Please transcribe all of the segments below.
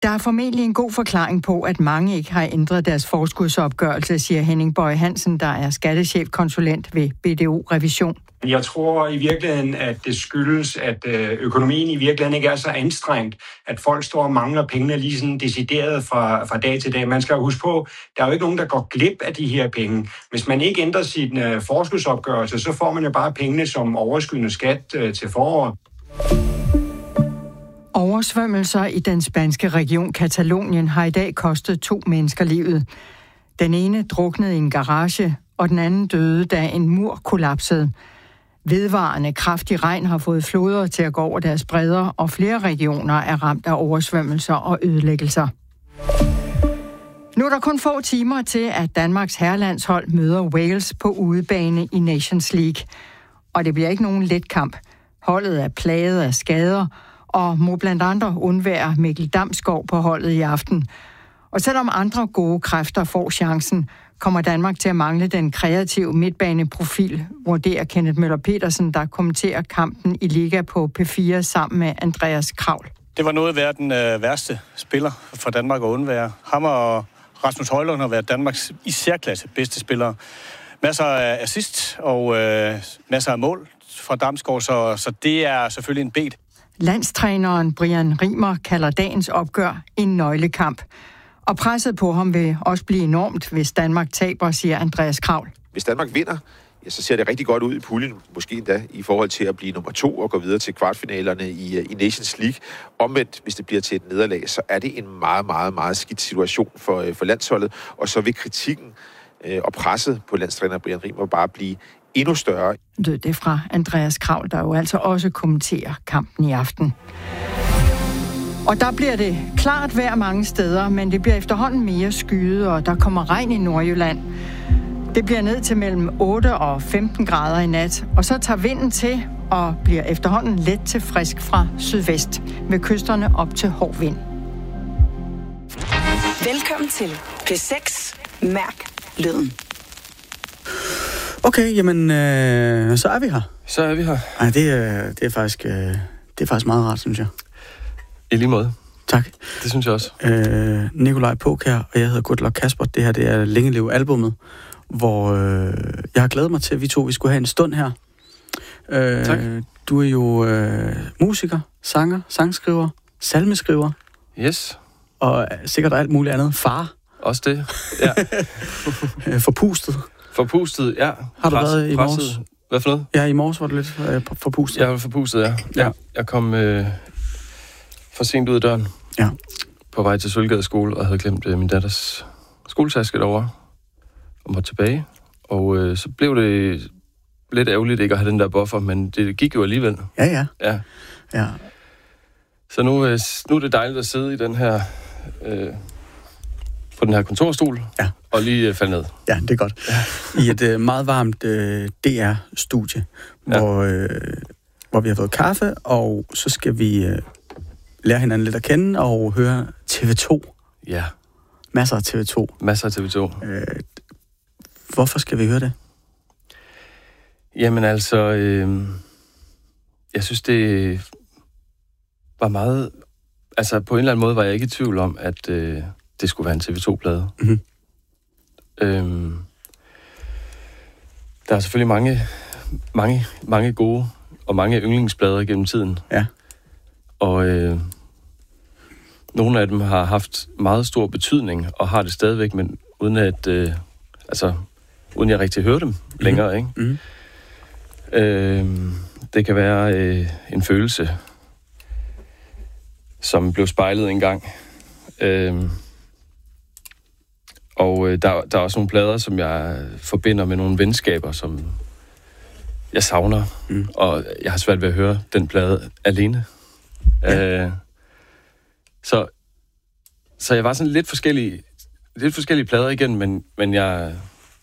Der er formentlig en god forklaring på, at mange ikke har ændret deres forskudsopgørelse, siger Henning Bøje Hansen, der er skattechefkonsulent ved BDO Revision. Jeg tror i virkeligheden, at det skyldes, at økonomien i virkeligheden ikke er så anstrengt, at folk står og mangler pengene lige sådan decideret fra dag til dag. Man skal jo huske på, der er jo ikke nogen, der går glip af de her penge. Hvis man ikke ændrer sin forskudsopgørelse, så får man jo bare pengene som overskydende skat til foråret. Oversvømmelser i den spanske region Katalonien har i dag kostet 2 mennesker livet. Den ene druknede i en garage, og den anden døde, da en mur kollapsede. Vedvarende kraftig regn har fået floder til at gå over deres bredder, og flere regioner er ramt af oversvømmelser og ødelæggelser. Nu er der kun få timer til, at Danmarks herrelandshold møder Wales på udebane i Nations League. Og det bliver ikke nogen let kamp. Holdet er plaget af skader, og må blandt andre undvære Mikkel Damsgaard på holdet i aften. Og selvom andre gode kræfter får chancen, kommer Danmark til at mangle den kreative midtbaneprofil, vurderer Kenneth Møller Petersen, der kommenterer kampen i Liga på P4 sammen med Andreas Kravl. Det var noget at være den værste spiller for Danmark at undvære. Ham og Rasmus Højlund har været Danmarks i særklasse bedste spillere. Masser af assist og masser af mål fra Damsgaard, så det er selvfølgelig en bed. Landstræneren Brian Rimer kalder dagens opgør en nøglekamp. Og presset på ham vil også blive enormt, hvis Danmark taber, siger Andreas Kravl. Hvis Danmark vinder, ja, så ser det rigtig godt ud i puljen, måske endda i forhold til at blive nummer 2 og gå videre til kvartfinalerne i Nations League. Omvendt, hvis det bliver til et nederlag, så er det en meget, meget, meget skidt situation for landsholdet, og så vil kritikken og presset på landstræner Brian Rimer bare blive endnu større. Det er fra Andreas Kravl, der jo altså også kommenterer kampen i aften. Og der bliver det klart vejr mange steder, men det bliver efterhånden mere skyet, og der kommer regn i Nordjylland. Det bliver ned til mellem 8 og 15 grader i nat, og så tager vinden til og bliver efterhånden let til frisk fra sydvest, med kysterne op til hård vind. Velkommen til P6. Mærk lyden. Okay, jamen, så er vi her. Så er vi her. Ej, det er faktisk meget rart, synes jeg. I lige måde. Tak. Det synes jeg også. Nikolaj Påkær, og jeg hedder Gudlok Kasper. Det her, det er Længeleve-albummet, hvor jeg har glædet mig til, at vi skulle have en stund her. Tak. Du er jo musiker, sanger, sangskriver, salmeskriver. Yes. Og sikkert alt muligt andet. Far. Også det, ja. Forpustet. Forpustet, ja. Har du været i morges? Hvad for noget? Ja, i morges var det lidt forpustet. Jeg var forpustet, ja. Jeg kom for sent ud af døren. Ja. På vej til Sølvgade skole, og havde glemt min datters skoletaske derovre. Og var tilbage. Og så blev det lidt ærgerligt ikke at have den der buffer, men det gik jo alligevel. Ja. Så nu er det dejligt at sidde i den her... på den her kontorstol, og lige falde ned. Ja, det er godt. Ja. I et meget varmt DR-studie, hvor vi har fået kaffe, og så skal vi lære hinanden lidt at kende og høre TV2. Ja. Masser af TV2. Masser af TV2. Hvorfor skal vi høre det? Jamen altså, jeg synes, det var meget... Altså, på en eller anden måde var jeg ikke i tvivl om, at... det skulle være en TV2-plade. Mm-hmm. Der er selvfølgelig mange gode og mange yndlingsplader gennem tiden. Ja. Og nogle af dem har haft meget stor betydning, og har det stadigvæk, men uden at uden jeg rigtig hører dem længere, ikke? Mm-hmm. Det kan være en følelse, som blev spejlet engang. Og der er også nogle plader, som jeg forbinder med nogle venskaber, som jeg savner. Mm. Og jeg har svært ved at høre den plade alene. Ja. Så jeg var sådan lidt forskellige plader igen, men jeg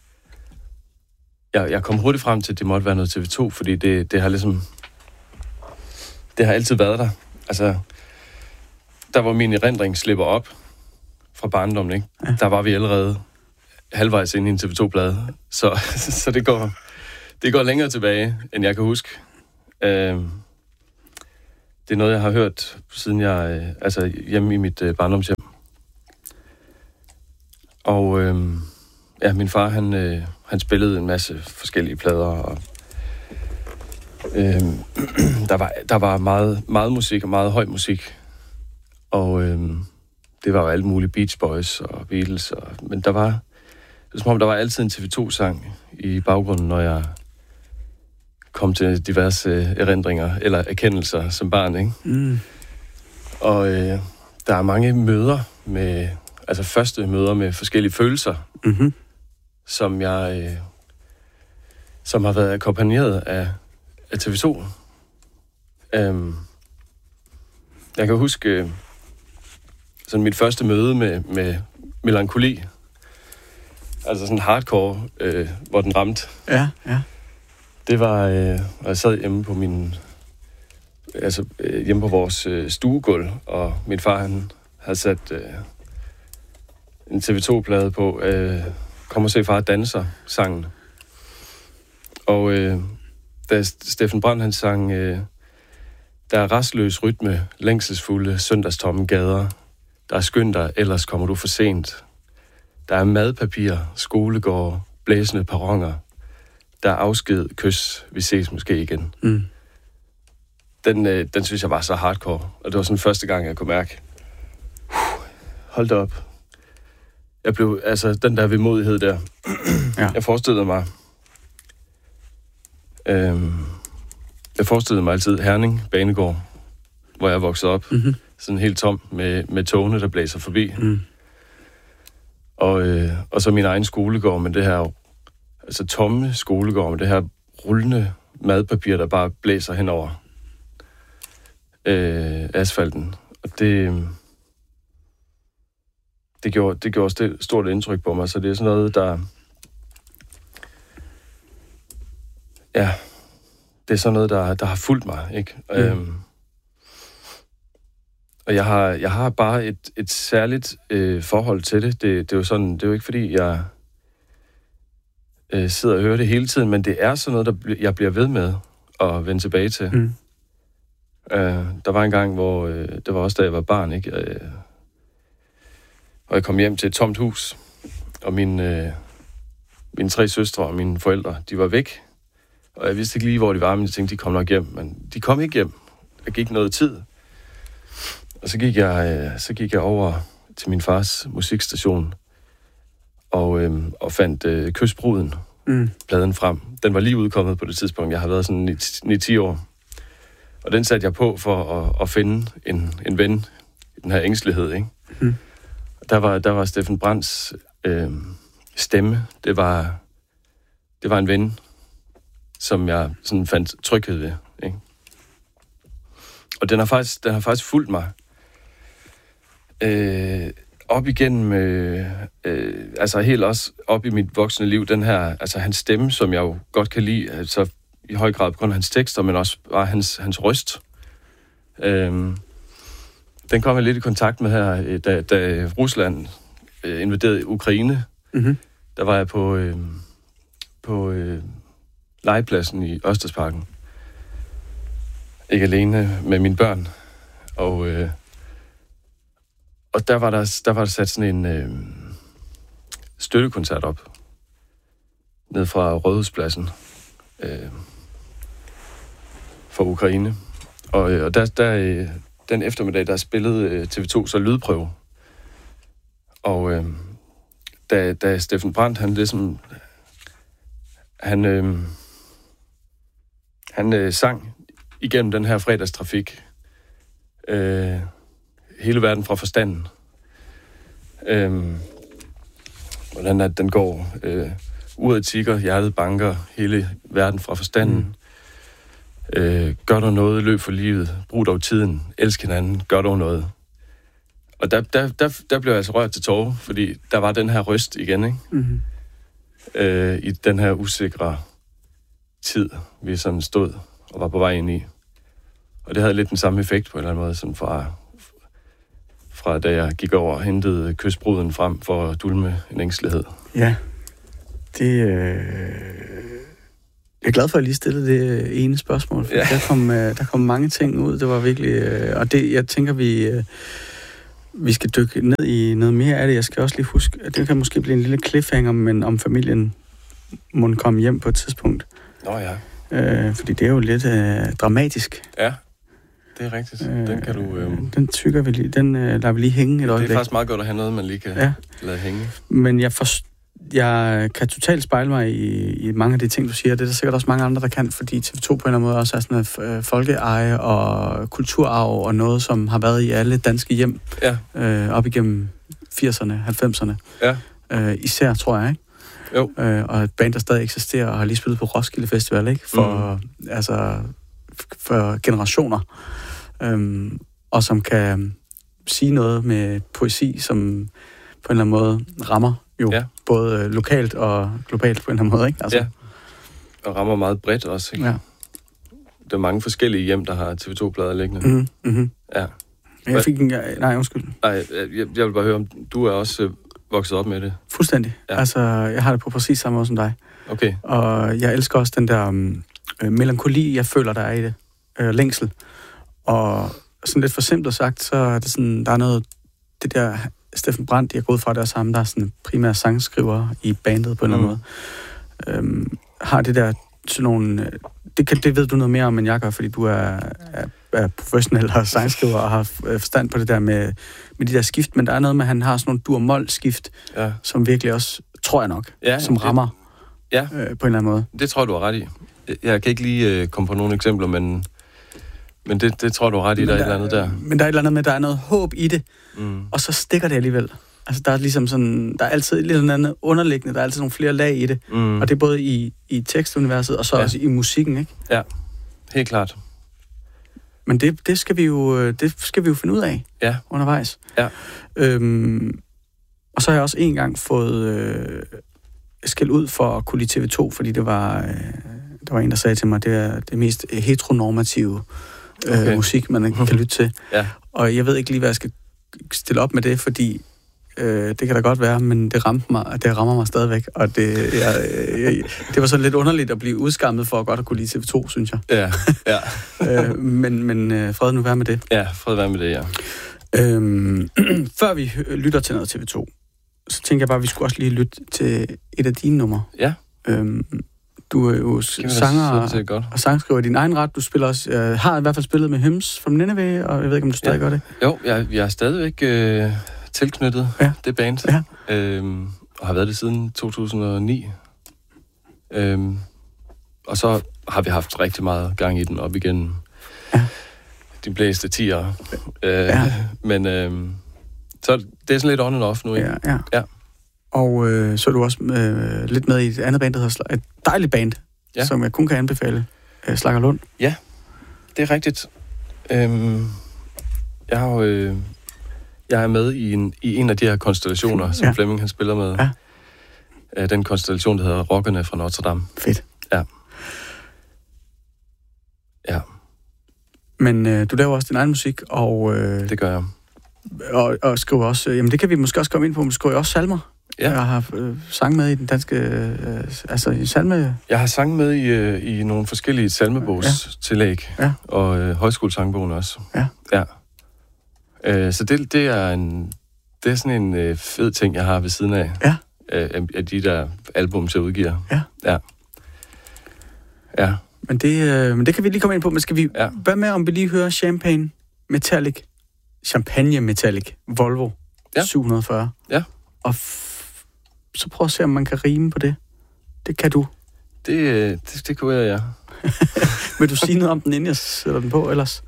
kom hurtigt frem til, at det måtte være noget TV2, fordi det har ligesom... Det har altid været der. Altså, der hvor min erindring slipper op fra barndommen, ikke? Ja. Der var vi allerede halvvejs inde i en TV2-plade. Så det går længere tilbage, end jeg kan huske. Det er noget, jeg har hørt, siden jeg... hjemme i mit barndomshjem. Og min far, han spillede en masse forskellige plader, og der var meget musik, og meget høj musik. Og det var jo alle mulige Beach Boys og Beatles, men det var som om, der var altid en TV2-sang i baggrunden, når jeg kom til diverse erindringer eller erkendelser som barn, ikke? Mm. Og der er mange møder med, altså første møder med forskellige følelser, mm-hmm. som har været akkompagneret af TV2. Jeg kan huske sådan mit første møde med melankoli, altså sådan hardcore, hvor den ramte. Ja, ja. Det var, jeg sad hjemme på hjemme på vores stuegulv, og min far, han havde sat en TV2-plade på, Kom og se far danser sangen. Og da Steffen Brandt, han sang, der er rastløs rytme, længselsfulde, søndagstomme gader. Der er skynd dig, ellers kommer du for sent. Der er madpapir, skolegård, blæsende perroner. Der er afsked, kys, vi ses måske igen. Mm. Den synes jeg var så hardcore, og det var sådan første gang, jeg kunne mærke, hold da op. Jeg blev, den der vemodighed der, ja. Jeg forestillede mig altid Herning Banegård, hvor jeg voksede op, mm-hmm. sådan helt tom med togene, der blæser forbi. Mm. Og så min egen skolegård med det her, tomme skolegård med det her rullende madpapir, der bare blæser henover asfalten. Og det gjorde stort indtryk på mig, så det er sådan noget, der... Ja, det er sådan noget, der har fulgt mig, ikke? Mm. Og jeg har bare et særligt forhold til det. Det er jo sådan, det er jo ikke fordi, jeg sidder og hører det hele tiden, men det er sådan noget, jeg bliver ved med at vende tilbage til. Mm. Der var en gang, hvor det var også da jeg var barn, ikke? Og jeg kom hjem til et tomt hus, og mine 3 søstre og mine forældre, de var væk. Og jeg vidste ikke lige, hvor de var, men jeg tænkte, de kom nok hjem. Men de kom ikke hjem. Der gik noget tid. Og så gik jeg over til min fars musikstation og fandt Kysbruden, pladen frem. Den var lige udkommet på det tidspunkt. Jeg har været sådan 9-10 år. Og den satte jeg på for at finde en ven i den her ængstelighed, ikke? Mm. Der var Steffen Brandts stemme. Det var en ven, som jeg sådan fandt tryghed ved, ikke? Og den har faktisk fulgt mig op igennem, helt også op i mit voksne liv, den her, hans stemme, som jeg jo godt kan lide, altså i høj grad på grund af hans tekster, men også bare hans røst. Den kom jeg lidt i kontakt med her, da Rusland invaderede Ukraine. Mm-hmm. Der var jeg på legepladsen i Ørstedsparken. Ikke alene med mine børn. Og der var der sat sådan en støttekoncert op. Ned fra Rådhuspladsen. For Ukraine. Og der den eftermiddag, der spillede TV2 så lydprøve. Og da Steffen Brandt, han ligesom... Han sang igennem den her fredagstrafik. Hele verden fra forstanden. Hvordan at den går. Uret tikker, hjertet banker, hele verden fra forstanden. Gør dog noget, løb for livet, brug dog tiden, elsk hinanden, gør dog noget. Og der blev jeg altså rørt til tårer, fordi der var den her røst igen, ikke? Mm-hmm. I den her usikre tid, vi sådan stod og var på vej ind i. Og det havde lidt den samme effekt på en eller anden måde, sådan fra da jeg gik over og hentede Kysbruden frem for at dulme en ængstelighed. Ja, Jeg er glad for, at I lige stillede det ene spørgsmål, for der kom mange ting ud. Det var virkelig... og det, jeg tænker, vi skal dykke ned i noget mere af det. Jeg skal også lige huske, at det kan måske blive en lille cliffhanger, men om familien må komme hjem på et tidspunkt. Nå ja. Fordi det er jo lidt dramatisk. Ja, det er rigtigt. Den kan du... Den tykker vi lige. Den lader vi lige hænge et øjeblik. Det er faktisk meget godt at have noget, man lige kan lade hænge. Men jeg kan totalt spejle mig i mange af de ting, du siger. Det er der sikkert også mange andre, der kan, fordi TV2 på en eller anden måde også er sådan noget folkeeje og kulturarv og noget, som har været i alle danske hjem op igennem 80'erne, 90'erne. Ja. Især, tror jeg, ikke? Jo. Og et band, der stadig eksisterer og har lige spillet på Roskilde Festival, ikke? For generationer. Og som kan sige noget med poesi, som på en eller anden måde rammer jo både lokalt og globalt på en eller anden måde, ikke? Altså. Ja, og rammer meget bredt også, ikke? Ja. Der er mange forskellige hjem, der har TV2-plader liggende. Mm-hmm. Ja. Jeg fik en... Nej, undskyld. Nej, jeg vil bare høre, om du er også vokset op med det. Fuldstændig. Ja. Altså, jeg har det på præcis samme måde som dig. Okay. Og jeg elsker også den der melankoli, jeg føler, der er i det. Længsel. Og sådan lidt for simpelt sagt, så er det sådan, der er noget... Det der Steffen Brandt, jeg er gået fra der sammen, der er sådan primære sangskriver i bandet på en eller anden måde. Har det der sådan nogle... Det ved du noget mere om, end jeg gør, fordi du er professionel og sangskriver og har forstand på det der med de der skift, men der er noget med, at han har sådan nogle dur-mol-skift, som virkelig også, tror jeg nok, som rammer på en eller anden måde. Det tror du er ret i. Jeg kan ikke lige komme på nogle eksempler, men det tror du er ret i, der er et eller andet der. Men der er et eller andet med, der er noget håb i det, og så stikker det alligevel. Altså, der er ligesom sådan, der er altid lidt andet underliggende, der er altid nogle flere lag i det. Og det er både i tekstuniverset, og så også i musikken, ikke? Ja, helt klart. Men det skal vi jo finde ud af undervejs. Ja. Og så har jeg også en gang fået skæld ud for at kunne lide TV2, fordi der var en, der sagde til mig, det er det mest heteronormative musik, man kan lytte til. Ja. Og jeg ved ikke lige, hvad jeg skal stille op med det, fordi det kan da godt være, men det rammer mig stadigvæk. Og det var sådan lidt underligt at blive udskammet for at godt at kunne lide TV2, synes jeg. Ja. Men fred nu være med det. Ja, fred være med det, ja. Før vi lytter til noget TV2, så tænker jeg bare, at vi skulle også lige lytte til et af dine numre. Ja. Du er jo sanger og sangskriver i din egen ret. Du spiller også, har i hvert fald spillet med Hymns from Nineveh, og jeg ved ikke, om du stadig gør det. Jo, jeg er stadigvæk tilknyttet det band, og har været det siden 2009. Og så har vi haft rigtig meget gang i den op igennem de blæste 10 år. Men så det er sådan lidt on and off nu, ikke? Ja. Og så er du også lidt med i et andet band, der hedder et dejligt band, som jeg kun kan anbefale, Slaggerlund. Ja, det er rigtigt. Jeg er med i en af de her konstellationer, som Flemming han spiller med. Ja. Den konstellation, der hedder Rockerne fra Notre Dame. Fedt. Ja. Men du laver også din egen musik, og... det gør jeg. Og skriver også... Jamen, det kan vi måske også komme ind på, men du skriver også salmer. Ja. Jeg har sang med i den danske... i salme... Jeg har sang med i nogle forskellige salmebogstillæg. Ja. Og højskolesangbogen også. Ja. Så det er sådan en fed ting, jeg har ved siden af. Ja. Af de der album, jeg udgiver. Ja. Men det kan vi lige komme ind på. Men skal vi... Hvad med, om vi lige hører Champagne Metallic Volvo 740? Ja. Og så prøv at se, om man kan rime på det. Det kan du. Det kunne jeg, ja. Vil du sige noget om den, inden jeg sætter den på, ellers?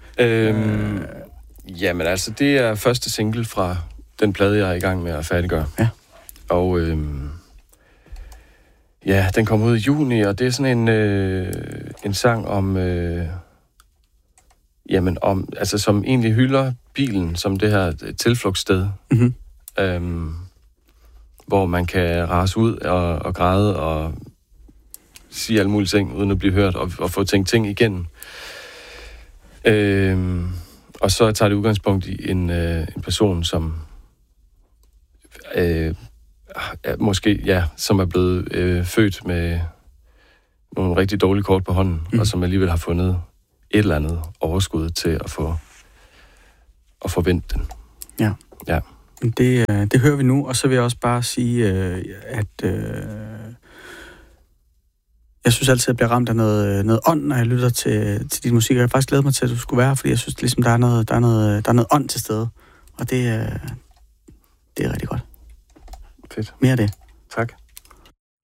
Jamen altså, det er første single fra den plade, jeg er i gang med at færdiggøre. Ja. Og den kom ud i juni, og det er sådan en sang om... som egentlig hylder bilen som det her tilflugtssted. Mm-hmm. Hvor man kan rase ud og græde og sige alle mulige ting, uden at blive hørt, og få tænkt ting igennem. Og så tager det udgangspunkt i en person, som som er blevet født med nogle rigtig dårlige kort på hånden, og som alligevel har fundet et eller andet overskud til at få vendt den. Ja. Ja. Det hører vi nu, og så vil jeg også bare sige, at jeg synes altid, at jeg bliver ramt af noget ånd, når jeg lytter til din musik. Jeg har faktisk glædet mig til, at du skulle være, fordi jeg synes ligesom, der er noget ånd til stede, og det er rigtig godt. Fedt. Mere af det. Tak.